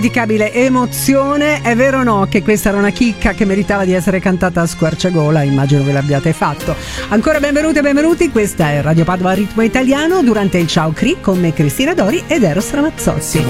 Indimenticabile emozione, è vero o no che questa era una chicca che meritava di essere cantata a squarciagola? Immagino che l'abbiate fatto. Ancora benvenuti e benvenuti, questa è Radio Padova Ritmo Italiano durante il Ciao Cri con me Cristina Dori ed Eros Ramazzotti.